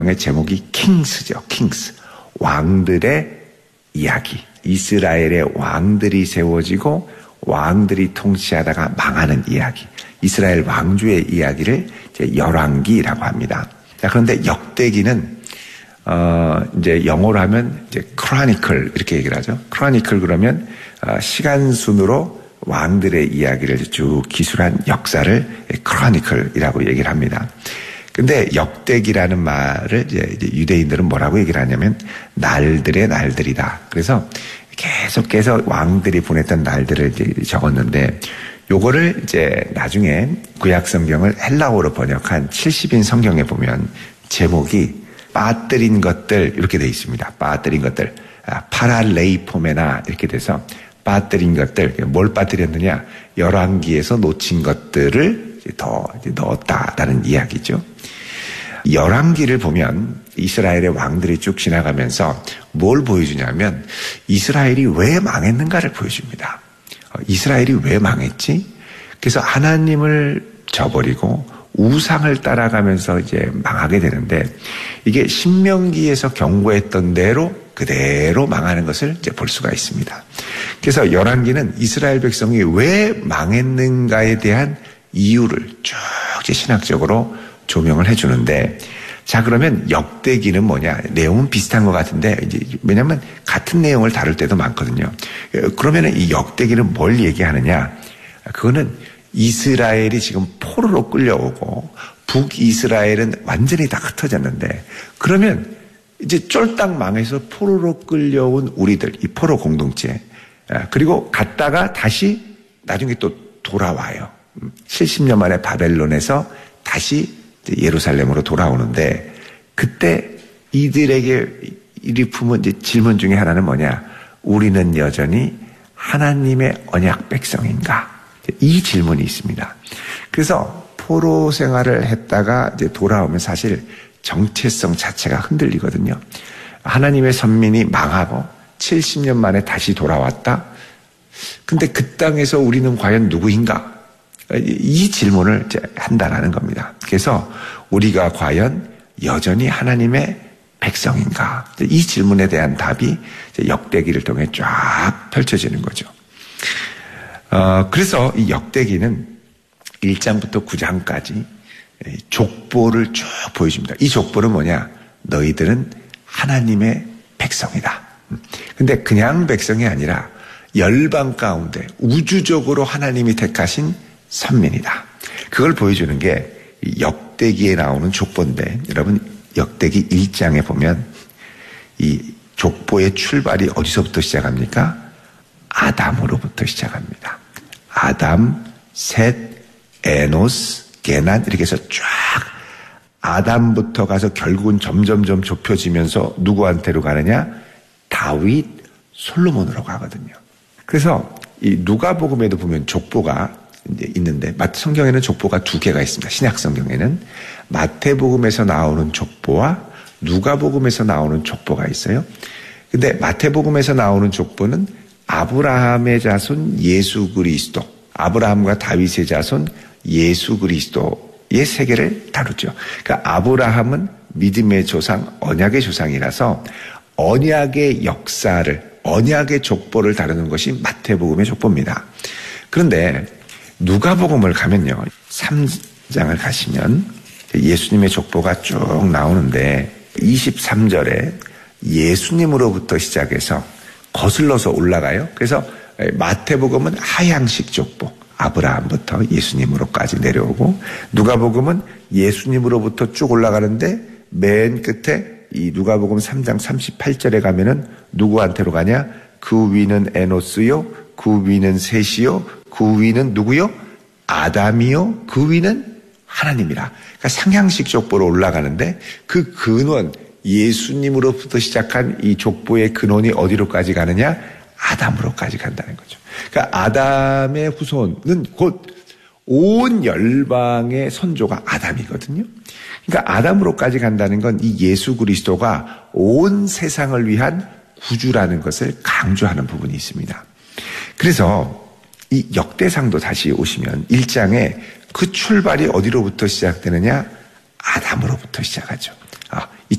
제목이 킹스죠. 킹스. 왕들의 이야기. 이스라엘의 왕들이 세워지고 왕들이 통치하다가 망하는 이야기. 이스라엘 왕조의 이야기를 이제 열왕기라고 합니다. 자, 그런데 역대기는 이제 영어로 하면 이제 크로니클 이렇게 얘기를 하죠. 크로니클 그러면 시간 순으로 왕들의 이야기를 쭉 기술한 역사를 크로니클이라고 얘기를 합니다. 근데 역대기라는 말을 이제 유대인들은 뭐라고 얘기를 하냐면 날들의 날들이다. 그래서 계속해서 왕들이 보냈던 날들을 이제 적었는데 요거를 이제 나중에 구약 성경을 헬라어로 번역한 70인 성경에 보면 제목이 빠뜨린 것들 이렇게 돼 있습니다. 빠뜨린 것들. 파랄레이포메나 이렇게 돼서 빠뜨린 것들. 뭘 빠뜨렸느냐? 열왕기에서 놓친 것들을 더 넣었다라는 이야기죠. 열왕기를 보면 이스라엘의 왕들이 쭉 지나가면서 뭘 보여주냐면 이스라엘이 왜 망했는가를 보여줍니다. 이스라엘이 왜 망했지? 그래서 하나님을 저버리고 우상을 따라가면서 이제 망하게 되는데 이게 신명기에서 경고했던 대로 그대로 망하는 것을 이제 볼 수가 있습니다. 그래서 열왕기는 이스라엘 백성이 왜 망했는가에 대한 이유를 쭉 신학적으로 조명을 해주는데, 자, 그러면 역대기는 뭐냐? 내용은 비슷한 것 같은데, 이제, 왜냐면 같은 내용을 다룰 때도 많거든요. 그러면은 이 역대기는 뭘 얘기하느냐? 그거는 이스라엘이 지금 포로로 끌려오고, 북이스라엘은 완전히 다 흩어졌는데, 그러면 이제 쫄딱 망해서 포로로 끌려온 우리들, 이 포로 공동체, 그리고 갔다가 다시 나중에 또 돌아와요. 70년 만에 바벨론에서 다시 예루살렘으로 돌아오는데 그때 이들에게 일품은 이제 질문 중에 하나는 뭐냐? 우리는 여전히 하나님의 언약 백성인가? 이 질문이 있습니다. 그래서 포로 생활을 했다가 이제 돌아오면 사실 정체성 자체가 흔들리거든요. 하나님의 선민이 망하고 70년 만에 다시 돌아왔다. 근데 그 땅에서 우리는 과연 누구인가? 이 질문을 이제 한다라는 겁니다. 그래서 우리가 과연 여전히 하나님의 백성인가? 이 질문에 대한 답이 역대기를 통해 쫙 펼쳐지는 거죠. 그래서 이 역대기는 1장부터 9장까지 족보를 쭉 보여줍니다. 이 족보는 뭐냐? 너희들은 하나님의 백성이다. 근데 그냥 백성이 아니라 열방 가운데 우주적으로 하나님이 택하신 선민이다. 그걸 보여주는 게 역대기에 나오는 족보인데, 여러분 역대기 1장에 보면 이 족보의 출발이 어디서부터 시작합니까? 아담으로부터 시작합니다. 아담, 셋, 에노스, 게난 이렇게 해서 쫙 아담부터 가서 결국은 점점점 좁혀지면서 누구한테로 가느냐? 다윗, 솔로몬으로 가거든요. 그래서 이 누가복음에도 보면 족보가 이제 있는데 성경에는 족보가 두 개가 있습니다. 신약 성경에는 마태복음에서 나오는 족보와 누가복음에서 나오는 족보가 있어요. 근데 마태복음에서 나오는 족보는 아브라함의 자손 예수 그리스도, 아브라함과 다윗의 자손 예수 그리스도의 세계를 다루죠. 그러니까 아브라함은 믿음의 조상, 언약의 조상이라서 언약의 역사를, 언약의 족보를 다루는 것이 마태복음의 족보입니다. 그런데 누가복음을 가면요, 3장을 가시면 예수님의 족보가 쭉 나오는데 23절에 예수님으로부터 시작해서 거슬러서 올라가요. 그래서 마태복음은 하향식 족보, 아브라함부터 예수님으로까지 내려오고, 누가복음은 예수님으로부터 쭉 올라가는데 맨 끝에 이 누가복음 3장 38절에 가면은 누구한테로 가냐? 그 위는 에노스요, 그 위는 셋이요, 그 위는 누구요? 아담이요, 그 위는 하나님이라. 그러니까 상향식 족보로 올라가는데 그 근원, 예수님으로부터 시작한 이 족보의 근원이 어디로까지 가느냐? 아담으로까지 간다는 거죠. 그러니까 아담의 후손은 곧 온 열방의 선조가 아담이거든요. 그러니까 아담으로까지 간다는 건 이 예수 그리스도가 온 세상을 위한 구주라는 것을 강조하는 부분이 있습니다. 그래서 이 역대상도 다시 오시면 1장에 그 출발이 어디로부터 시작되느냐? 아담으로부터 시작하죠.